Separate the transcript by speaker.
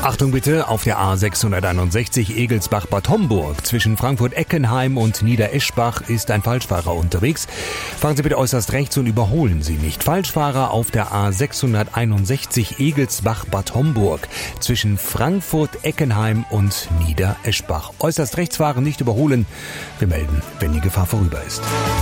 Speaker 1: Achtung bitte, auf der A661 Egelsbach-Bad Homburg zwischen Frankfurt-Eckenheim und Niedereschbach ist ein Falschfahrer unterwegs. Fahren Sie bitte äußerst rechts und überholen Sie nicht. Falschfahrer auf der A661 Egelsbach-Bad Homburg zwischen Frankfurt-Eckenheim und Niedereschbach. Äußerst rechts fahren, nicht überholen. Wir melden, wenn die Gefahr vorüber ist.